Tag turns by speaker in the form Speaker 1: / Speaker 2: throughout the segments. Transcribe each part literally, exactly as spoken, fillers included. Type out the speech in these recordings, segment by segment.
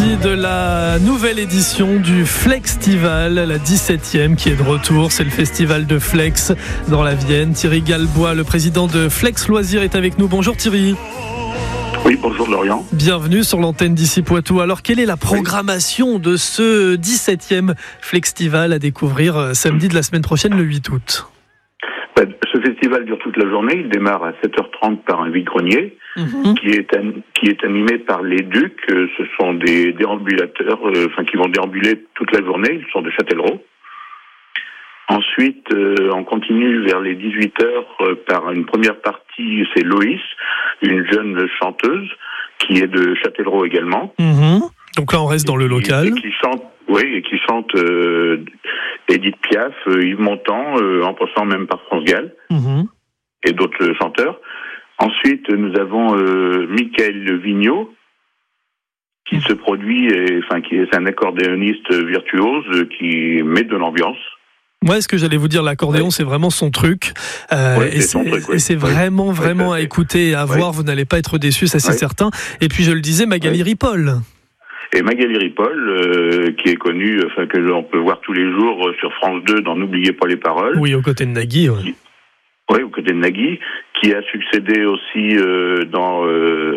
Speaker 1: partie de la nouvelle édition du Flextival, la dix-septième qui est de retour. C'est le festival de Flex dans la Vienne. Thierry Galbois, le président de Flex Loisirs, est avec nous. Bonjour Thierry.
Speaker 2: Oui, bonjour Lorient.
Speaker 1: Bienvenue sur l'antenne d'ici Poitou. Alors, quelle est la programmation de ce dix-septième Flextival à découvrir samedi de la semaine prochaine, le huit août?
Speaker 2: Ce festival dure toute la journée. Il démarre à sept heures trente par un vide-grenier mmh. qui, est an- qui est animé par les Ducs. Ce sont des déambulateurs euh, enfin, qui vont déambuler toute la journée. Ils sont de Châtellerault. Ensuite, euh, on continue vers les dix-huit heures euh, par une première partie. C'est Loïs, une jeune chanteuse qui est de Châtellerault également.
Speaker 1: Mmh. Donc là, on reste dans le local.
Speaker 2: Et qui chante, oui, et qui chante euh, Edith Piaf, euh, Yves Montand, euh, en passant même par France Gall, mmh. et d'autres euh, chanteurs. Ensuite, nous avons euh, Michael Vigneault, qui mmh. se produit, et, enfin, qui est un accordéoniste virtuose euh, qui met de l'ambiance.
Speaker 1: Ouais, ce que j'allais vous dire, l'accordéon, ouais. c'est vraiment son truc. Euh,
Speaker 2: ouais,
Speaker 1: et c'est,
Speaker 2: c'est, truc, ouais.
Speaker 1: et c'est vraiment, ouais, vraiment ouais, à écouter et à ouais. voir. Vous n'allez pas être déçus, ça c'est ouais. certain. Et puis, je le disais, Magali ouais. Ripoll.
Speaker 2: Et Magali Ripoll, euh, qui est connue, enfin que l'on peut voir tous les jours sur France deux dans N'oubliez pas les paroles.
Speaker 1: Oui, aux côtés de Nagui. Ouais.
Speaker 2: Qui, oui, aux côtés de Nagui, qui a succédé aussi euh, dans... Euh,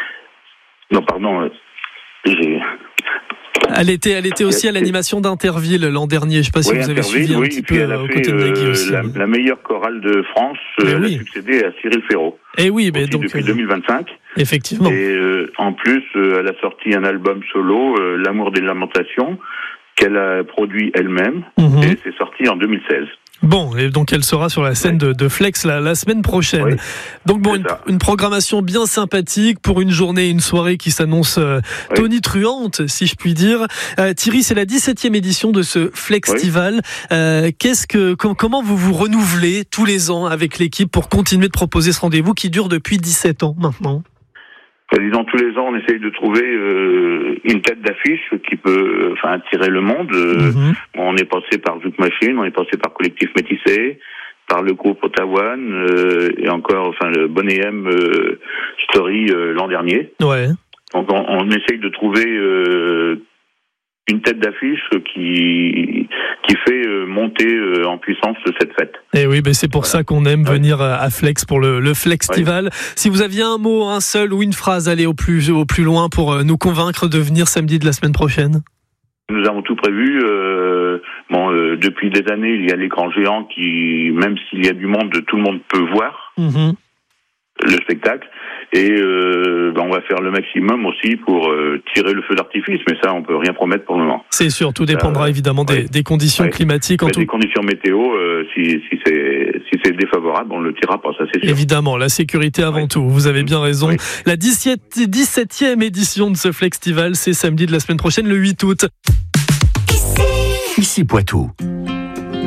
Speaker 2: non, pardon, euh, j'ai...
Speaker 1: Elle était, elle était aussi à l'animation d'Interville l'an dernier. Je ne sais pas si
Speaker 2: oui,
Speaker 1: vous avez suivi un
Speaker 2: oui,
Speaker 1: petit peu
Speaker 2: elle a
Speaker 1: aux
Speaker 2: fait,
Speaker 1: côtés de Nagui aussi.
Speaker 2: La, la meilleure chorale de France, euh, elle oui. a succédé à Cyril Ferraud.
Speaker 1: Et oui, mais donc
Speaker 2: depuis euh, deux mille vingt-cinq.
Speaker 1: Effectivement.
Speaker 2: Et euh, en plus, euh, elle a sorti un album solo, euh, L'amour des lamentations, qu'elle a produit elle-même, mm-hmm. et c'est sorti en deux mille seize.
Speaker 1: Bon, et donc elle sera sur la scène de, de Flex la, la semaine prochaine. Oui, donc bon, une, une programmation bien sympathique pour une journée, une soirée qui s'annonce euh, oui. tonitruante, si je puis dire. Euh, Thierry, c'est la dix-septième édition de ce Flextival. Oui. Euh, qu'est-ce que, com- comment vous vous renouvelez tous les ans avec l'équipe pour continuer de proposer ce rendez-vous qui dure depuis dix-sept ans maintenant?
Speaker 2: Disons, tous les ans, on essaye de trouver euh, une tête d'affiche qui peut enfin, attirer le monde. Mm-hmm. On est passé par Zouk Machine, on est passé par Collectif Métissé, par le groupe Ottawa, euh, et encore enfin, le Bonnet M euh, Story euh, l'an dernier.
Speaker 1: Ouais.
Speaker 2: Donc, on, on essaye de trouver euh, une tête d'affiche qui qui fait euh, monter euh, en puissance cette fête.
Speaker 1: Et oui, ben c'est pour voilà. ça qu'on aime ouais. venir à Flex pour le, le Flextival. Ouais. Si vous aviez un mot, un seul ou une phrase, allez au plus au plus loin pour nous convaincre de venir samedi de la semaine prochaine.
Speaker 2: Nous avons tout prévu. Euh, bon, euh, depuis des années, il y a l'écran géant qui, même s'il y a du monde, tout le monde peut voir mmh. le spectacle. Et euh, ben on va faire le maximum aussi pour euh, tirer le feu d'artifice, mais ça, on peut rien promettre pour le moment.
Speaker 1: C'est sûr, tout dépendra euh, évidemment des, ouais. des conditions ouais. climatiques. En
Speaker 2: bah,
Speaker 1: tout...
Speaker 2: Des conditions météo, euh, si, si, c'est, si c'est défavorable, on ne le tirera pas, ça c'est sûr.
Speaker 1: Évidemment, la sécurité avant ouais. tout, vous avez bien raison. Ouais. La dix-septième édition de ce Flextival, c'est samedi de la semaine prochaine, le huit août.
Speaker 3: Ici Poitou.